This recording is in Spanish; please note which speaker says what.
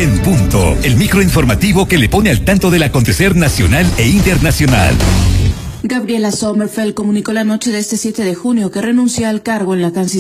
Speaker 1: en punto. El microinformativo que le pone al tanto del acontecer nacional e internacional.
Speaker 2: Gabriela Sommerfeld comunicó la noche de este 7 de junio que renunció al cargo en la Cancillería